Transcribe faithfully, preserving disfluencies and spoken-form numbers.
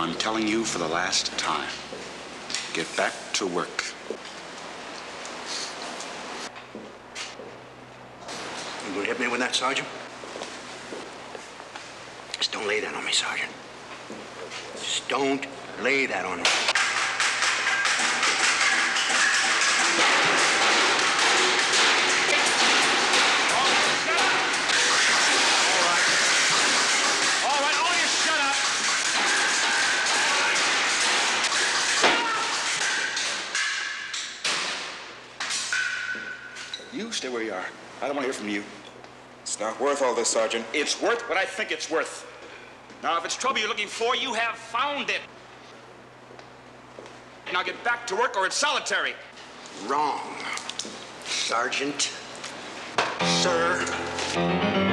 I'm telling you for the last time. Get back to work. You gonna hit me with that, Sergeant? Just don't lay that on me, Sergeant. Just don't lay that on me. You stay where you are. I don't want to hear from you. It's not worth all this, Sergeant. It's worth what I think it's worth. Now, if it's trouble you're looking for, you have found it. Now get back to work or it's solitary. Wrong, Sergeant. Sir.